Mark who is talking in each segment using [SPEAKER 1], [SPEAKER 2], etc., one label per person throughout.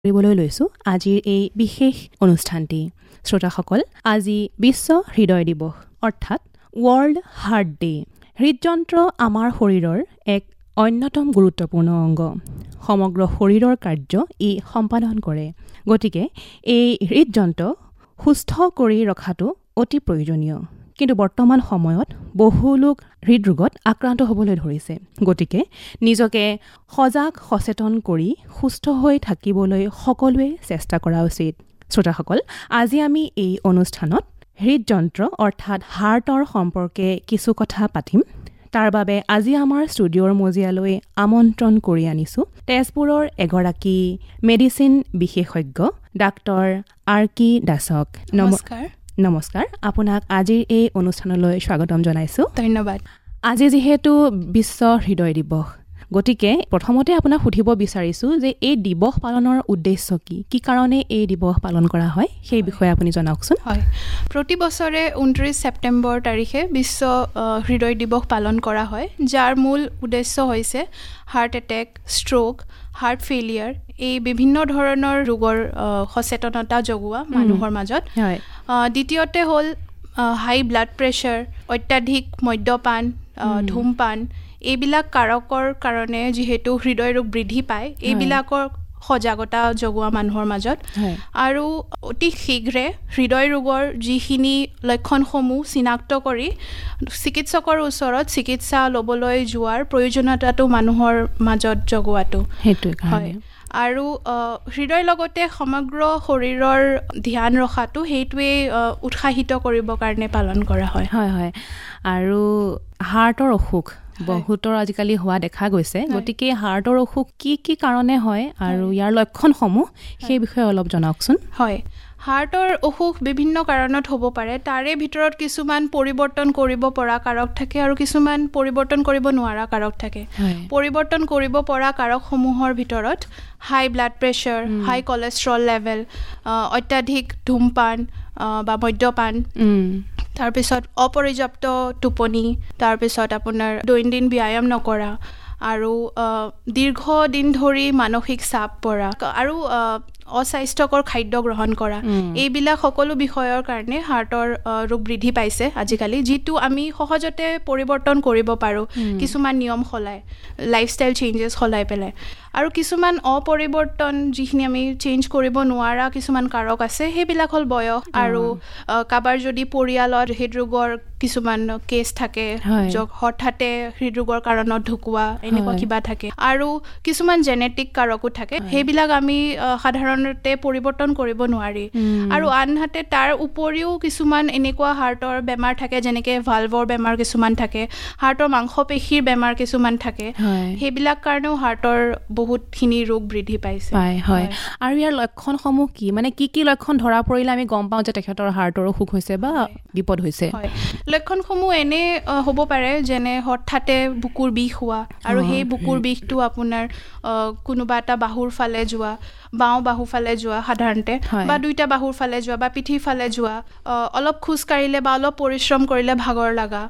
[SPEAKER 1] কৰিবলৈ লৈছোঁ আজিৰ এই বিশেষ অনুষ্ঠানটি। শ্ৰোতাসকল, আজি বিশ্ব হৃদয় দিৱস অৰ্থাৎ ৱৰ্ল্ড হাৰ্ট ডে। হৃদযন্ত্ৰ আমাৰ শৰীৰৰ এক অন্যতম গুৰুত্বপূৰ্ণ অংগ। সমগ্ৰ শৰীৰৰ কাৰ্য ই সম্পাদন কৰে। গতিকে এই হৃদযন্ত্ৰ সুস্থ কৰি ৰখাটো অতি প্ৰয়োজনীয়। কিন্তু বৰ্তমান সময়ত বহু লোক হৃদৰোগত আক্ৰান্ত হ'বলৈ ধৰিছে। গতিকে নিজকে সজাগ সচেতন কৰি সুস্থ হৈ থাকিবলৈ সকলোৱে চেষ্টা কৰা উচিত। শ্ৰোতাসকল, আজি আমি এই অনুষ্ঠানত হৃদযন্ত্ৰ অৰ্থাৎ হাৰ্টৰ সম্পৰ্কে কিছু কথা পাতিম। তাৰ বাবে আজি আমাৰ ষ্টুডিঅ'ৰ মজিয়ালৈ আমন্ত্ৰণ কৰি আনিছোঁ তেজপুৰৰ এগৰাকী মেডিচিন বিশেষজ্ঞ ডাক্তৰ আৰ্কি দাসক। নমস্কাৰ, আপোনাক আজিৰ এই অনুষ্ঠানলৈ স্বাগতম জনাইছোঁ।
[SPEAKER 2] ধন্যবাদ।
[SPEAKER 1] আজি যিহেতু বিশ্ব হৃদয় দিৱস, গতিকে প্ৰথমতে আপোনাক সুধিব বিচাৰিছোঁ যে এই দিৱস পালনৰ উদ্দেশ্য কি কাৰণে এই দিৱস পালন কৰা হয় সেই বিষয়ে আপুনি জনাওকচোন।
[SPEAKER 2] হয়, প্ৰতি বছৰে 29 ছেপ্টেম্বৰ তাৰিখে বিশ্ব হৃদয় দিৱস পালন কৰা হয়, যাৰ মূল উদ্দেশ্য হৈছে heart attack, stroke, heart failure এই বিভিন্ন ধৰণৰ ৰোগৰ সচেতনতা জগোৱা মানুহৰ মাজত। দ্বিতীয়তে হ'ল হাই ব্লাড প্ৰেছাৰ, অত্যাধিক মদ্যপান, ধূমপান এইবিলাক কাৰকৰ কাৰণে যিহেতু হৃদয় ৰোগ বৃদ্ধি পায়, এইবিলাকৰ সজাগতা জগোৱা মানুহৰ মাজত। আৰু অতি শীঘ্ৰে হৃদয় ৰোগৰ যিখিনি লক্ষণসমূহ চিনাক্ত কৰি চিকিৎসকৰ ওচৰত চিকিৎসা ল'বলৈ যোৱাৰ প্ৰয়োজনীয়তাটো মানুহৰ মাজত জগোৱাটো। হয়, আৰু হৃদয়ৰ লগতে সমগ্ৰ শৰীৰৰ ধ্যান ৰখাটো সেইটোৱেই উৎসাহিত কৰিবৰ কাৰণে পালন কৰা হয়।
[SPEAKER 1] হয়, আৰু হাৰ্টৰ অসুখ বহুতৰ আজিকালি হোৱা দেখা গৈছে। গতিকে হাৰ্টৰ অসুখ কি কাৰণে হয় আৰু ইয়াৰ লক্ষণসমূহ সেই বিষয়ে অলপ জনাওকচোন।
[SPEAKER 2] হয়, হাৰ্টৰ অসুখ বিভিন্ন কাৰণত হ'ব পাৰে। তাৰে ভিতৰত কিছুমান পৰিৱৰ্তন কৰিব পৰা কাৰক থাকে আৰু কিছুমান পৰিৱৰ্তন কৰিব নোৱাৰা কাৰক থাকে। পৰিৱৰ্তন কৰিব পৰা কাৰকসমূহৰ ভিতৰত হাই ব্লাড প্ৰেছাৰ, হাই কলেষ্ট্ৰল লেভেল, অত্যাধিক ধূমপান বা মদ্যপান, তাৰপিছত অপৰ্যাপ্ত টোপনি, তাৰপিছত আপোনাৰ দৈনন্দিন ব্যায়াম নকৰা আৰু দীৰ্ঘদিন ধৰি মানসিক চাপ পৰা আৰু অস্বাস্থ্যকৰ খাদ্য গ্ৰহণ কৰা, এইবিলাক সকলো বিষয়ৰ কাৰণে হাৰ্টৰ ৰোগ বৃদ্ধি পাইছে আজিকালি, যিটো আমি সহজতে পৰিৱৰ্তন কৰিব পাৰোঁ কিছুমান নিয়ম সলাই, লাইফষ্টাইল চেঞ্জেছ সলাই পেলাই। আৰু কিছুমান অপৰিৱৰ্তন যিখিনি আমি চেঞ্জ কৰিব নোৱাৰা কিছুমান কাৰক আছে, সেইবিলাক হ'ল বয়স আৰু কাৰোবাৰ যদি পৰিয়ালত হৃদৰোগৰ কিছুমান কেছ থাকে, হঠাতে হৃদৰোগৰ কাৰণত ঢুকুৱা এনেকুৱা কিবা থাকে, আৰু কিছুমান জেনেটিক কাৰকো থাকে, সেইবিলাক আমি সাধাৰণতে পৰিৱৰ্তন কৰিব নোৱাৰি। আৰু আনহাতে তাৰ উপৰিও কিছুমান এনেকুৱা হাৰ্টৰ বেমাৰ থাকে, যেনেকৈ ভালভৰ বেমাৰ কিছুমান থাকে, হাৰ্টৰ মাংসপেশীৰ বেমাৰ কিছুমান থাকে, সেইবিলাক কাৰণেও হাৰ্টৰ বহুতখিনি ৰোগ বৃদ্ধি পাইছে।
[SPEAKER 1] হয়, আৰু ইয়াৰ লক্ষণসমূহ কি, মানে কি লক্ষণ ধৰা পৰিলে আমি গম পাওঁ যে তেখেতৰ হাৰ্টৰ অসুখ হৈছে বা বিপদ হৈছে?
[SPEAKER 2] হয়, লক্ষণসমূহ এনে হ'ব পাৰে যেনে হঠাতে বুকুৰ বিষ হোৱা, আৰু সেই বুকুৰ বিষটো আপোনাৰ কোনোবা এটা বাহুৰ ফালে যোৱা, বাওঁ বাহুৰ ফালে যোৱা সাধাৰণতে, বা দুইটা বাহুৰ ফালে যোৱা বা পিঠিৰ ফালে যোৱা, অলপ খোজ কাঢ়িলে বা অলপ পৰিশ্ৰম কৰিলে ভাগৰ লগা,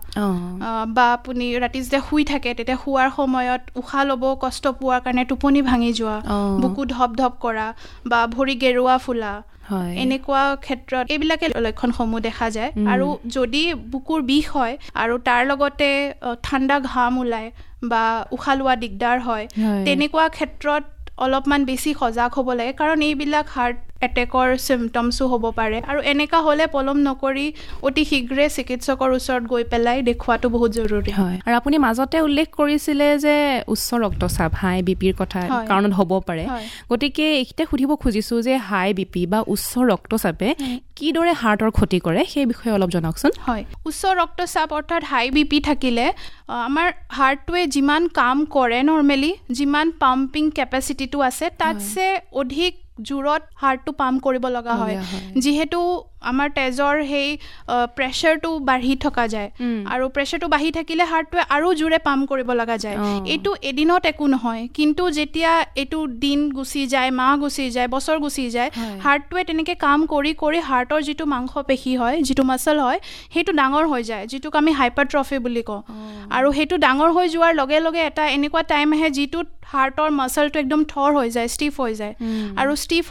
[SPEAKER 2] বা আপুনি ৰাতি যেতিয়া শুই থাকে তেতিয়া শুৱাৰ সময়ত উশাহ ল'ব কষ্ট পোৱাৰ কাৰণে টোপনি ভাঙি যোৱা, বুকু ধপ ধপ কৰা বা ভৰি গেৰুৱা ফুলা, এনেকুৱা ক্ষেত্ৰত এইবিলাকে লক্ষণসমূহ দেখা যায়। আৰু যদি বুকুৰ বিষ হয় আৰু তাৰ লগতে ঠাণ্ডা ঘাম ওলায় বা উশাহ লোৱা দিগদাৰ হয়, তেনেকুৱা ক্ষেত্ৰত অলপমান বেছি সজাগ হ'ব লাগে, কাৰণ এইবিলাক হাৰ্ট এটেকৰ চিমটমছো হ'ব পাৰে। আৰু এনেকুৱা হ'লে পলম নকৰি অতি শীঘ্ৰে চিকিৎসকৰ ওচৰত গৈ পেলাই দেখুৱাটো বহুত জৰুৰী।
[SPEAKER 1] আৰু আপুনি মাজতে উল্লেখ কৰিছিলে যে উচ্চ ৰক্তচাপ, হাই বিপিৰ কথা কাৰণত হ'ব পাৰে। গতিকে এইখিনিতে সুধিব খুজিছোঁ যে হাই বিপি বা উচ্চ ৰক্তচাপে কিদৰে হাৰ্টৰ ক্ষতি কৰে সেই বিষয়ে অলপ জনাওকচোন।
[SPEAKER 2] হয়, উচ্চ ৰক্তচাপ অৰ্থাৎ হাই বিপি থাকিলে আমাৰ হাৰ্টটোৱে যিমান কাম কৰে নৰ্মেলি, যিমান পাম্পিং কেপাচিটিটো আছে তাতছে অধিক জোৰত হাৰ্টটো পাম্প কৰিব লগা হয়, যিহেতু আমাৰ তেজৰ সেই প্ৰেছাৰটো বাঢ়ি থকা যায়, আৰু প্ৰেছাৰটো বাঢ়ি থাকিলে হাৰ্টটোৱে আৰু জোৰে পাম্প কৰিব লগা যায়। এইটো এদিনত একো নহয়, কিন্তু যেতিয়া এইটো দিন গুচি যায়, মাহ গুচি যায়, বছৰ গুচি যায়, হাৰ্টটোৱে তেনেকৈ কাম কৰি কৰি হাৰ্টৰ যিটো মাংসপেশী হয়, যিটো মাচল হয়, সেইটো ডাঙৰ হৈ যায়, যিটোক আমি হাইপাৰট্ৰফি বুলি কওঁ। আৰু সেইটো ডাঙৰ হৈ যোৱাৰ লগে লগে এটা এনেকুৱা টাইম আহে যিটোত হাৰ্টৰ মাছলটো একদম থৰ হৈ যায়, ষ্টিফ হৈ যায় আৰু ষ্টিফ